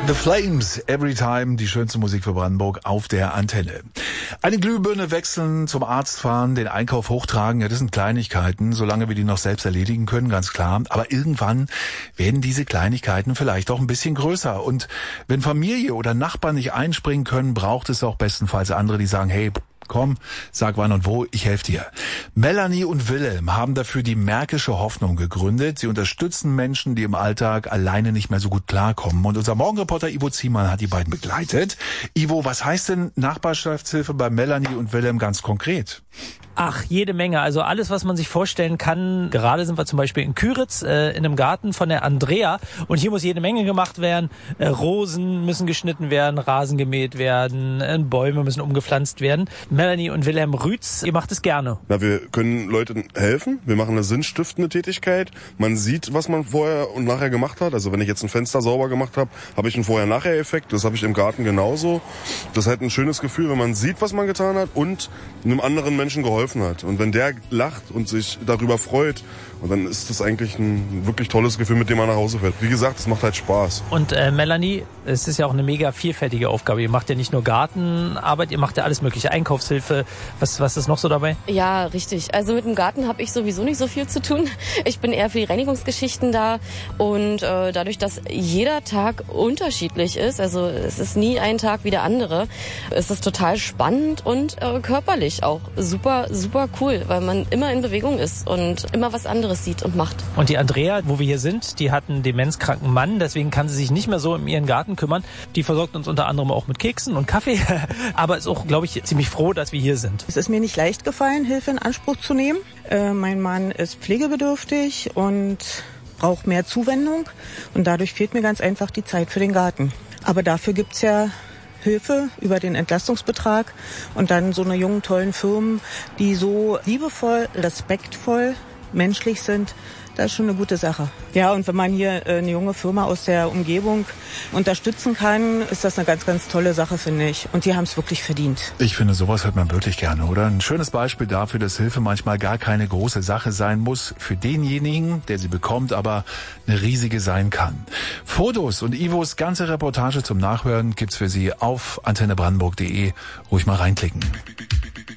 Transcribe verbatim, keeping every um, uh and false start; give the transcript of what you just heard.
The Flames, Every Time, die schönste Musik für Brandenburg auf der Antenne. Eine Glühbirne wechseln, zum Arzt fahren, den Einkauf hochtragen, ja, das sind Kleinigkeiten, solange wir die noch selbst erledigen können, ganz klar. Aber irgendwann werden diese Kleinigkeiten vielleicht auch ein bisschen größer. Und wenn Familie oder Nachbarn nicht einspringen können, braucht es auch bestenfalls andere, die sagen, hey, komm, sag wann und wo, ich helfe dir. Melanie und Wilhelm haben dafür die Märkische Hoffnung gegründet. Sie unterstützen Menschen, die im Alltag alleine nicht mehr so gut klarkommen. Und unser Morgenreporter Ivo Ziemann hat die beiden begleitet. Ivo, was heißt denn Nachbarschaftshilfe bei Melanie und Wilhelm ganz konkret? Ach, jede Menge. Also alles, was man sich vorstellen kann. Gerade sind wir zum Beispiel in Küritz, äh, in einem Garten von der Andrea. Und hier muss jede Menge gemacht werden. Äh, Rosen müssen geschnitten werden, Rasen gemäht werden, äh, Bäume müssen umgepflanzt werden. Melanie und Wilhelm Rütz, ihr macht es gerne. Na, wir können Leuten helfen. Wir machen eine sinnstiftende Tätigkeit. Man sieht, was man vorher und nachher gemacht hat. Also wenn ich jetzt ein Fenster sauber gemacht habe, habe ich einen Vorher-Nachher-Effekt. Das habe ich im Garten genauso. Das ist halt ein schönes Gefühl, wenn man sieht, was man getan hat und einem anderen Menschen geholfen hat. Und wenn der lacht und sich darüber freut, und dann ist das eigentlich ein wirklich tolles Gefühl, mit dem man nach Hause fährt. Wie gesagt, es macht halt Spaß. Und äh, Melanie, es ist ja auch eine mega vielfältige Aufgabe. Ihr macht ja nicht nur Gartenarbeit, ihr macht ja alles mögliche, Einkaufshilfe. Was, was ist noch so dabei? Ja, richtig. Also mit dem Garten habe ich sowieso nicht so viel zu tun. Ich bin eher für die Reinigungsgeschichten da. Und äh, dadurch, dass jeder Tag unterschiedlich ist, also es ist nie ein Tag wie der andere, ist es total spannend und äh, körperlich auch super, super cool, weil man immer in Bewegung ist und immer was anderes sieht und macht. Und die Andrea, wo wir hier sind, die hat einen demenzkranken Mann, deswegen kann sie sich nicht mehr so um ihren Garten kümmern. Die versorgt uns unter anderem auch mit Keksen und Kaffee, aber ist auch, glaube ich, ziemlich froh, dass wir hier sind. Es ist mir nicht leicht gefallen, Hilfe in Anspruch zu nehmen. Äh, mein Mann ist pflegebedürftig und braucht mehr Zuwendung und dadurch fehlt mir ganz einfach die Zeit für den Garten. Aber dafür gibt's ja Hilfe über den Entlastungsbetrag und dann so eine jungen, tollen Firmen, die so liebevoll, respektvoll, menschlich sind. Das ist schon eine gute Sache. Ja, und wenn man hier eine junge Firma aus der Umgebung unterstützen kann, ist das eine ganz, ganz tolle Sache, finde ich. Und die haben es wirklich verdient. Ich finde, sowas hört man wirklich gerne, oder? Ein schönes Beispiel dafür, dass Hilfe manchmal gar keine große Sache sein muss für denjenigen, der sie bekommt, aber eine riesige sein kann. Fotos und Ivos ganze Reportage zum Nachhören gibt's für Sie auf antenne brandenburg punkt de. Ruhig mal reinklicken.